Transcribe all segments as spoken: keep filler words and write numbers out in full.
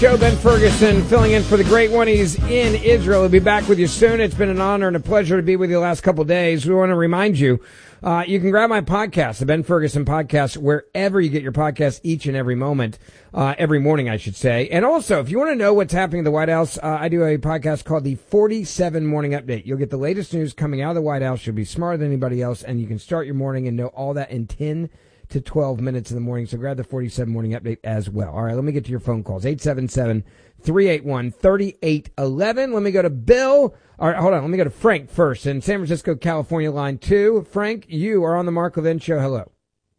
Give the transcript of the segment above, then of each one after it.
Joe Ben Ferguson filling in for the great one. He's in Israel. He'll be back with you soon. It's been an honor and a pleasure to be with you the last couple of days. We want to remind you, uh, you can grab my podcast, the Ben Ferguson Podcast, wherever you get your podcast each and every moment, uh, every morning, I should say. And also, if you want to know what's happening at the White House, uh, I do a podcast called the forty-seven Morning Update. You'll get the latest news coming out of the White House. You'll be smarter than anybody else, and you can start your morning and know all that in ten to twelve minutes in the morning. So grab the forty-seven Morning Update as well. All right, let me get to your phone calls. eight seven seven, three eight one, three eight one one. Let me go to Bill. All right, hold on. Let me go to Frank first in San Francisco, California, line two. Frank, you are on the Mark Levin Show. Hello.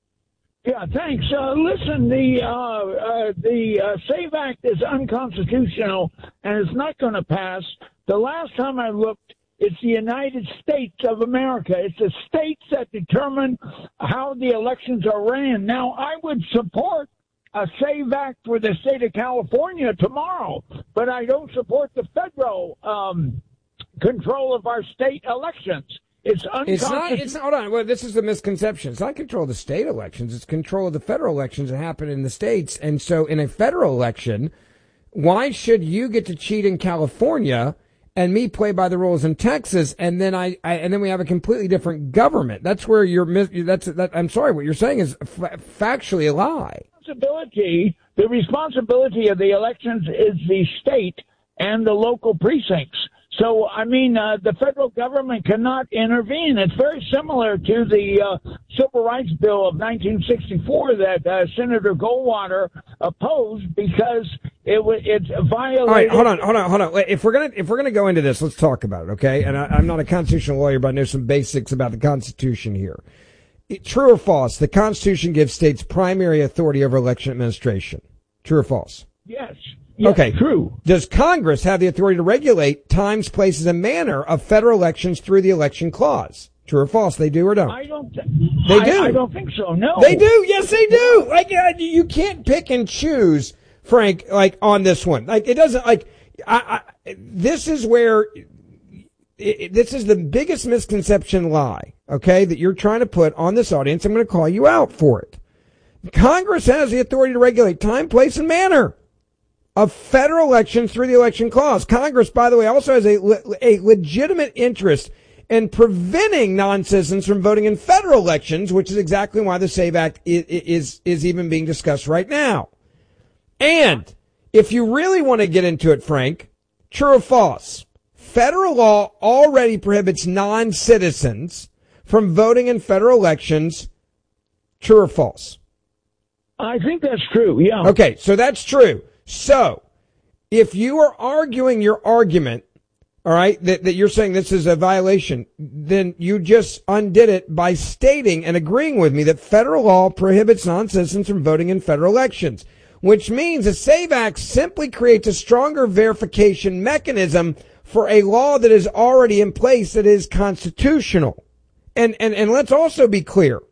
Yeah, thanks. Uh, listen, the uh, uh, the uh, SAVE Act is unconstitutional, and it's not going to pass. The last time I looked, it's the United States of America. It's the states that determine how the elections are ran. Now, I would support a SAVE Act for the state of California tomorrow, but I don't support the federal um, control of our state elections. It's unconstitutional. It's not, it's not, hold on. Well, this is the misconception. It's not control of the state elections. It's control of the federal elections that happen in the states. And so in a federal election, why should you get to cheat in California and me play by the rules in Texas, and then I, I and then we have a completely different government? That's where you're. That's that. I'm sorry, what you're saying is f- factually a lie. Responsibility. The responsibility of the elections is the state and the local precincts. So, I mean, uh, the federal government cannot intervene. It's very similar to the uh, Civil Rights Bill of nineteen sixty-four that uh, Senator Goldwater opposed because it was it's violated. All right, hold on, hold on, hold on. If we're gonna if we're gonna go into this, let's talk about it, okay? And I, I'm not a constitutional lawyer, but I know some basics about the Constitution here. It, true or false? The Constitution gives states primary authority over election administration. True or false? Yes. Yes, okay. True. Does Congress have the authority to regulate times, places, and manner of federal elections through the election clause? True or false? They do or don't? I don't. Th- they do. I, I don't think so. No. They do. Yes, they do. Like uh, you can't pick and choose, Frank. Like on this one, like it doesn't. Like I. I this is where. It, this is the biggest misconception lie. Okay, that you're trying to put on this audience. I'm going to call you out for it. Congress has the authority to regulate time, place, and manner of federal elections through the election clause. Congress, by the way, also has a, a legitimate interest in preventing non-citizens from voting in federal elections, which is exactly why the SAVE Act is, is, is even being discussed right now. And if you really want to get into it, Frank, true or false, federal law already prohibits non-citizens from voting in federal elections. True or false? I think that's true, yeah. Okay, so that's true. So, if you are arguing your argument, all right, that, that you're saying this is a violation, then you just undid it by stating and agreeing with me that federal law prohibits non-citizens from voting in federal elections, which means the SAVE Act simply creates a stronger verification mechanism for a law that is already in place that is constitutional. And, and, and let's also be clear.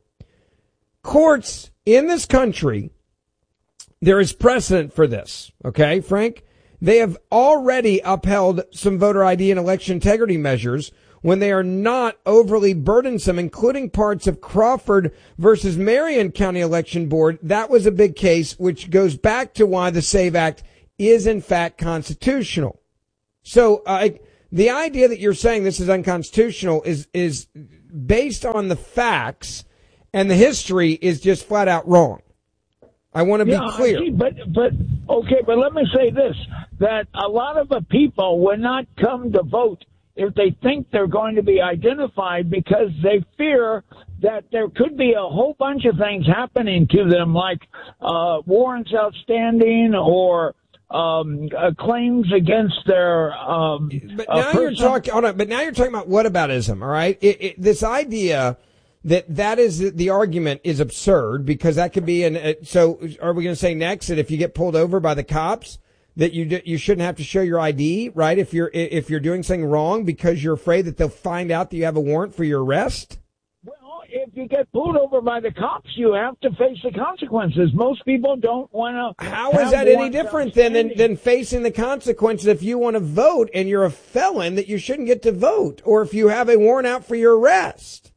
Courts in this country, there is precedent for this, okay, Frank? They have already upheld some voter I D and election integrity measures when they are not overly burdensome, including parts of Crawford versus Marion County Election Board. That was a big case, which goes back to why the SAVE Act is, in fact, constitutional. So uh, the idea that you're saying this is unconstitutional is is based on the facts, and the history is just flat out wrong. I want to yeah, be clear. See, but, but, okay, but let me say this, that a lot of the people will not come to vote if they think they're going to be identified because they fear that there could be a whole bunch of things happening to them, like uh, warrants outstanding or um, uh, claims against their um, But now uh, you're talking, hold on, but now you're talking about whataboutism, all right? It, it, this idea that that is the, the argument is absurd because that could be an, uh, so are we going to say next that if you get pulled over by the cops that you d- you shouldn't have to show your I D, right? If you're, if you're doing something wrong because you're afraid that they'll find out that you have a warrant for your arrest? Well, if you get pulled over by the cops, you have to face the consequences. Most people don't want to. How is that any different than, than, than facing the consequences if you want to vote and you're a felon that you shouldn't get to vote or if you have a warrant out for your arrest?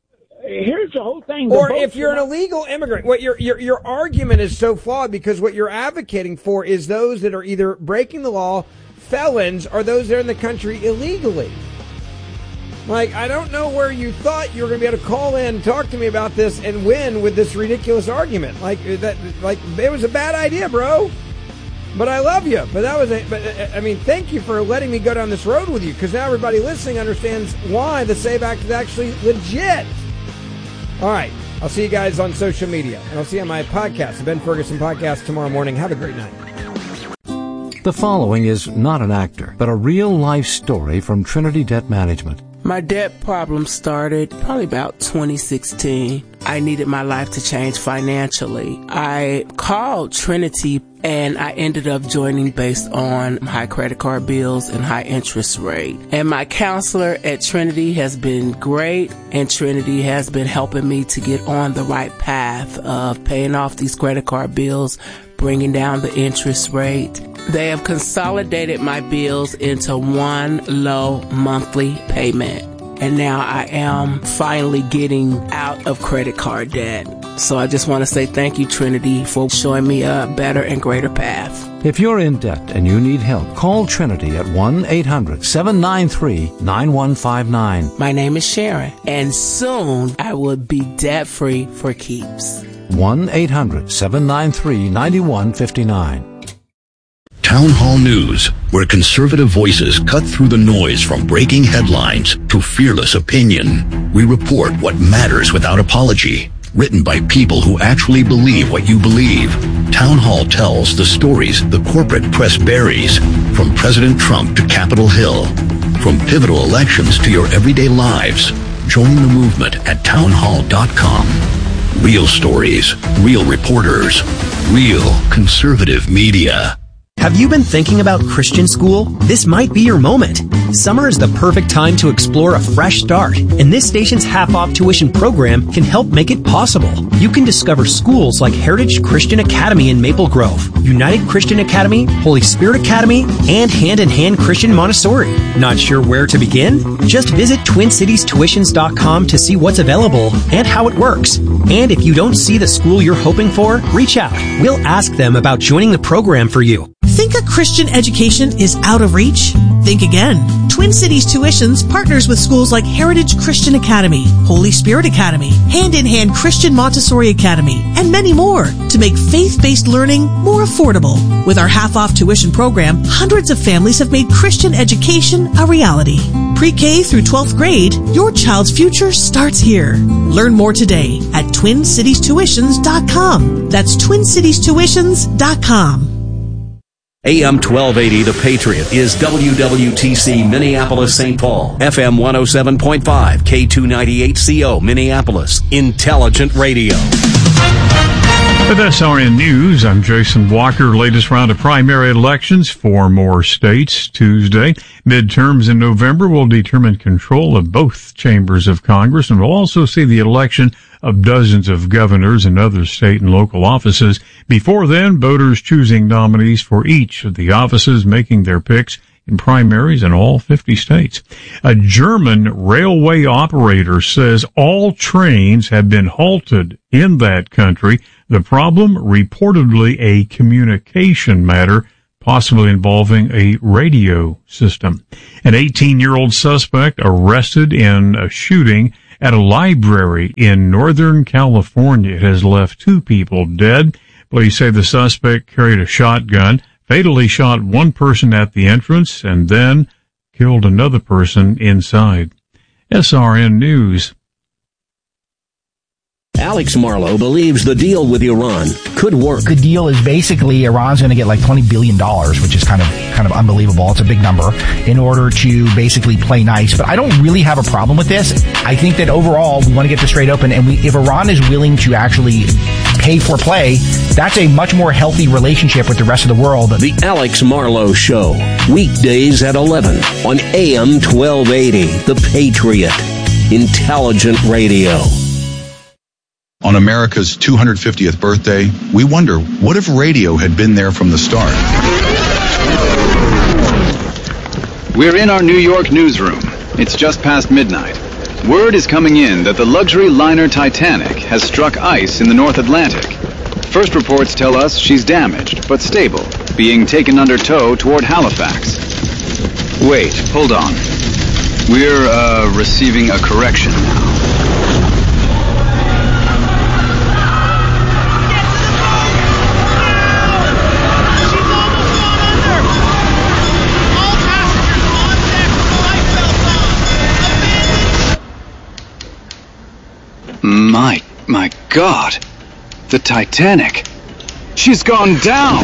here's the whole thing. The or if you're an illegal immigrant, what your your your argument is so flawed because what you're advocating for is those that are either breaking the law, felons, or those that are in the country illegally. Like, I don't know where you thought you were going to be able to call in and talk to me about this and win with this ridiculous argument. Like that, like it was a bad idea, bro. But I love you. But that was a, but I mean, thank you for letting me go down this road with you, because now everybody listening understands why the SAVE Act is actually legit. All right. I'll see you guys on social media, and I'll see you on my podcast, the Ben Ferguson Podcast, tomorrow morning. Have a great night. The following is not an actor, but a real-life story from Trinity Debt Management. My debt problem started probably about twenty sixteen. I needed my life to change financially. I called Trinity and I ended up joining based on high credit card bills and high interest rate. And my counselor at Trinity has been great, and Trinity has been helping me to get on the right path of paying off these credit card bills, bringing down the interest rate. They have consolidated my bills into one low monthly payment. And now I am finally getting out of credit card debt. So I just want to say thank you, Trinity, for showing me a better and greater path. If you're in debt and you need help, call Trinity at one eight hundred seven nine three nine one five nine. My name is Sharon, and soon I will be debt-free for keeps. one eight hundred seven nine three nine one five nine. Town Hall News, where conservative voices cut through the noise from breaking headlines to fearless opinion. We report what matters without apology. Written by people who actually believe what you believe. Town Hall tells the stories the corporate press buries, from President Trump to Capitol Hill. From pivotal elections to your everyday lives. Join the movement at town hall dot com. Real stories, real reporters, real conservative media. Have you been thinking about Christian school? This might be your moment. Summer is the perfect time to explore a fresh start, and this station's half-off tuition program can help make it possible. You can discover schools like Heritage Christian Academy in Maple Grove, United Christian Academy, Holy Spirit Academy, and Hand in Hand Christian Montessori. Not sure where to begin? Just visit twin cities tuitions dot com to see what's available and how it works. And if you don't see the school you're hoping for, reach out. We'll ask them about joining the program for you. Think a Christian education is out of reach? Think again. Twin Cities Tuitions partners with schools like Heritage Christian Academy, Holy Spirit Academy, Hand in Hand Christian Montessori Academy, and many more to make faith-based learning more affordable. With our half-off tuition program, hundreds of families have made Christian education a reality. Pre-K through twelfth grade, your child's future starts here. Learn more today at twin cities tuitions dot com. That's twin cities tuitions dot com. A M twelve eighty, The Patriot, is W W T C Minneapolis, Saint Paul. F M one oh seven point five, K two ninety-eight C O, Minneapolis. Intelligent radio. With S R N News, I'm Jason Walker. Latest round of primary elections, four more states Tuesday. Midterms in November will determine control of both chambers of Congress, and we'll also see the election of dozens of governors and other state and local offices. Before then, voters choosing nominees for each of the offices, making their picks in primaries in all fifty states. A German railway operator says all trains have been halted in that country. The problem, reportedly a communication matter, possibly involving a radio system. An eighteen-year-old suspect arrested in a shooting at a library in Northern California. It has left two people dead. Police say the suspect carried a shotgun, fatally shot one person at the entrance, and then killed another person inside. S R N News. Alex Marlow believes the deal with Iran could work. The deal is basically Iran's going to get like twenty billion dollars, which is kind of kind of unbelievable. It's a big number, in order to basically play nice. But I don't really have a problem with this. I think that overall we want to get this straight open, and we, if Iran is willing to actually pay for play, that's a much more healthy relationship with the rest of the world. The Alex Marlow Show, weekdays at eleven on A M twelve eighty, The Patriot, Intelligent Radio. On America's two hundred fiftieth birthday, we wonder, what if radio had been there from the start? We're in our New York newsroom. It's just past midnight. Word is coming in that the luxury liner Titanic has struck ice in the North Atlantic. First reports tell us she's damaged, but stable, being taken under tow toward Halifax. Wait, hold on. We're, uh, receiving a correction now. My, my God. The Titanic. She's gone down.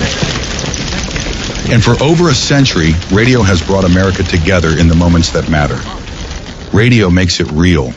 And for over a century, radio has brought America together in the moments that matter. Radio makes it real.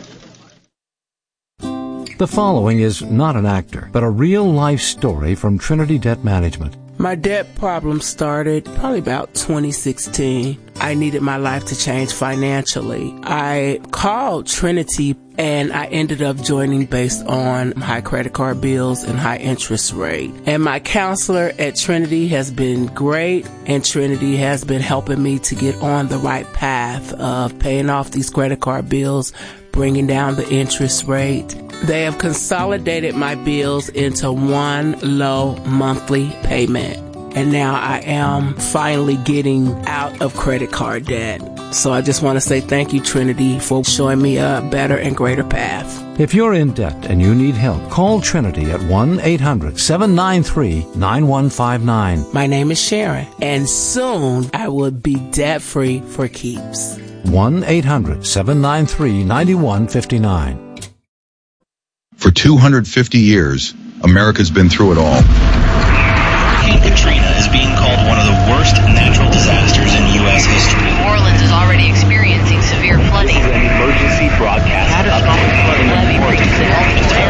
The following is not an actor, but a real-life story from Trinity Debt Management. My debt problem started probably about twenty sixteen. I needed my life to change financially. I called Trinity and I ended up joining based on high credit card bills and high interest rate. And my counselor at Trinity has been great, and Trinity has been helping me to get on the right path of paying off these credit card bills, bringing down the interest rate. They have consolidated my bills into one low monthly payment. And now I am finally getting out of credit card debt. So I just want to say thank you, Trinity, for showing me a better and greater path. If you're in debt and you need help, call Trinity at one eight hundred seven nine three nine one five nine. My name is Sharon, and soon I will be debt-free for keeps. one eight hundred seven nine three nine one five nine. For two hundred fifty years, America's been through it all. Hurricane Katrina is being called one of the worst natural disasters in U S history. New Orleans is already experiencing severe flooding. This is an emergency broadcast. Catastrophic flooding levy reaches an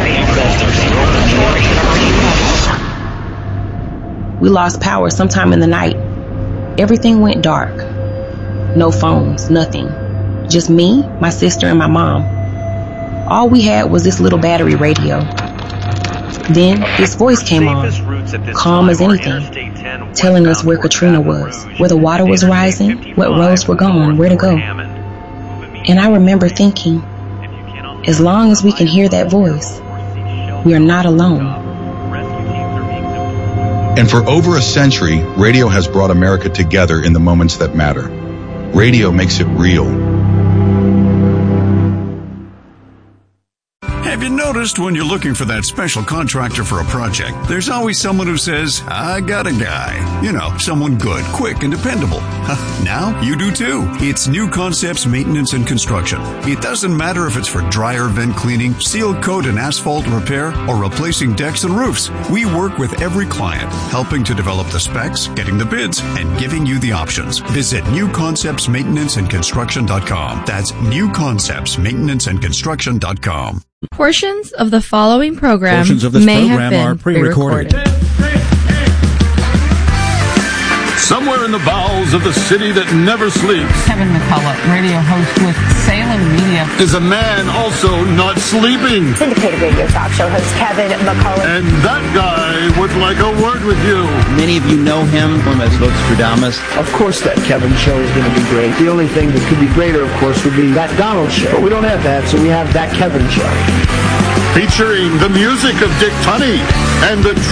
We lost power sometime in the night. Everything went dark. No phones, nothing. Just me, my sister, and my mom. All we had was this little battery radio. Then this voice came on, calm as anything, telling us where Katrina was, where the water was rising, what roads were gone, where to go. And I remember thinking, as long as we can hear that voice, we are not alone. And for over a century, radio has brought America together in the moments that matter. Radio makes it real. Have you noticed when you're looking for that special contractor for a project, there's always someone who says, I got a guy. You know, someone good, quick, and dependable. Now you do too. It's New Concepts Maintenance and Construction. It doesn't matter if it's for dryer vent cleaning, seal coat and asphalt repair, or replacing decks and roofs. We work with every client, helping to develop the specs, getting the bids, and giving you the options. Visit new concepts maintenance and construction dot com. That's new concepts maintenance and construction dot com. Portions of the following program Portions of this may program have been are pre-recorded. Somewhere in the bowels of the city that never sleeps, Kevin McCullough, radio host with Salem Media, is a man also not sleeping. Syndicated radio talk show host Kevin McCullough. And that guy would like a word with you. Many of you know him as Nostradamus. Of course that Kevin show is going to be great. The only thing that could be greater, of course, would be that Donald show. But we don't have that, so we have that Kevin show. Featuring the music of Dick Tunney and the